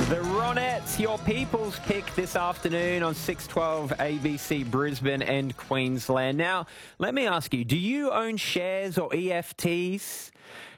The Ronettes, your people's pick this afternoon on 612 ABC Brisbane and Queensland. Now, let me ask you, do you own shares or ETFs?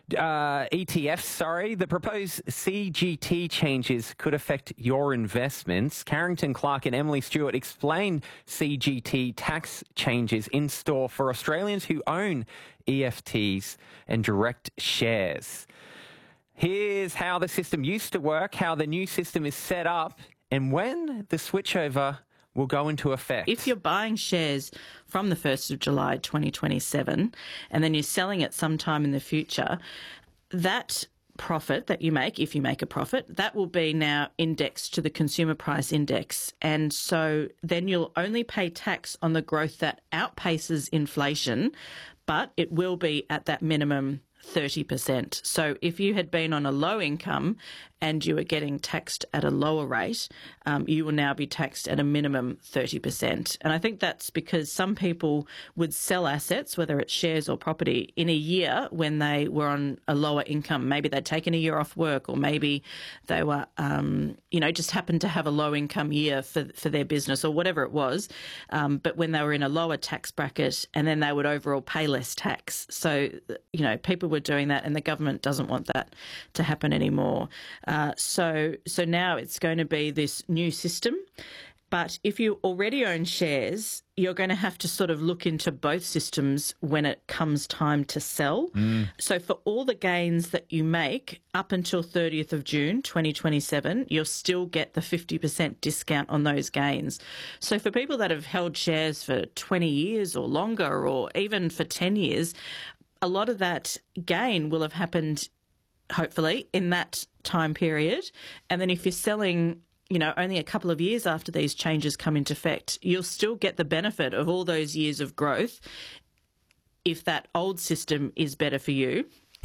The proposed CGT changes could affect your investments. Carrington Clark and Emily Stewart explain CGT tax changes in store for Australians who own ETFs and direct shares. Here's how the system used to work, how the new system is set up, and when the switchover will go into effect. If you're buying shares from the 1st of July 2027 and then you're selling it sometime in the future, that profit that you make, if you make a profit, that will be now indexed to the consumer price index. And so then you'll only pay tax on the growth that outpaces inflation, but it will be at that minimum 30%. So if you had been on a low income and you were getting taxed at a lower rate, you will now be taxed at a minimum 30%. And I think that's because some people would sell assets, whether it's shares or property, in a year when they were on a lower income. Maybe they'd taken a year off work, or maybe they were, just happened to have a low income year for their business or whatever it was. But when they were in a lower tax bracket, and then they would overall pay less tax. So, people were doing that, and the government doesn't want that to happen anymore. So now it's going to be this new system. But if you already own shares, you're going to have to sort of look into both systems when it comes time to sell. So for all the gains that you make up until 30th of June 2027, you'll still get the 50% discount on those gains. So for people that have held shares for 20 years or longer, or even for 10 years, a lot of that gain will have happened, hopefully, in that time period. And then if you're selling, only a couple of years after these changes come into effect, you'll still get the benefit of all those years of growth if that old system is better for you.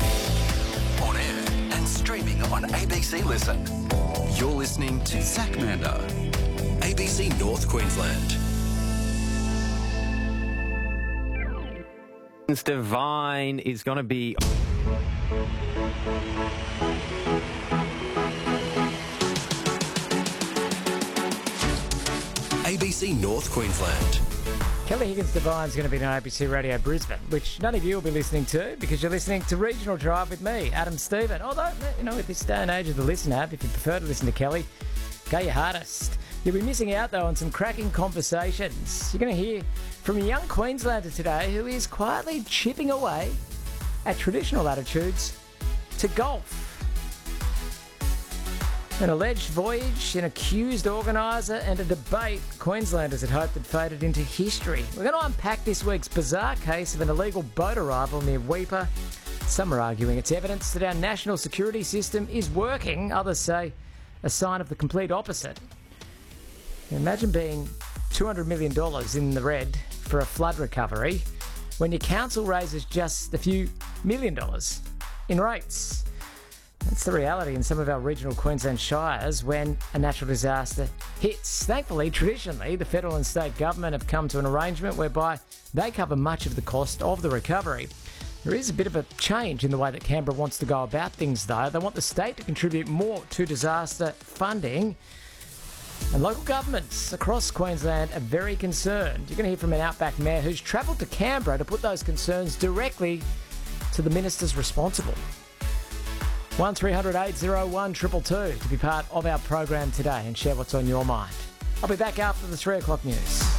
On air and streaming on ABC Listen. You're listening to Zach Mander, ABC North Queensland. Divine is going to be... ABC North Queensland. Kelly Higgins Divine is going to be on ABC Radio Brisbane, which none of you will be listening to because you're listening to Regional Drive with me, Adam Stephen. Although, at this day and age of the Listen app, if you prefer to listen to Kelly, go your hardest. You'll be missing out, though, on some cracking conversations. You're going to hear from a young Queenslander today who is quietly chipping away at traditional attitudes to golf. An alleged voyage, an accused organiser and a debate Queenslanders had hoped had faded into history. We're going to unpack this week's bizarre case of an illegal boat arrival near Weipa. Some are arguing it's evidence that our national security system is working. Others say a sign of the complete opposite. Imagine being $200 million in the red for a flood recovery when your council raises just a few $1 million in rates. That's the reality in some of our regional Queensland shires when a natural disaster hits. Thankfully, traditionally, the federal and state government have come to an arrangement whereby they cover much of the cost of the recovery. There is a bit of a change in the way that Canberra wants to go about things, though. They want the state to contribute more to disaster funding. And local governments across Queensland are very concerned. You're going to hear from an Outback Mayor who's travelled to Canberra to put those concerns directly to the ministers responsible. 1300 801 222 to be part of our program today and share what's on your mind. I'll be back after the 3 o'clock news.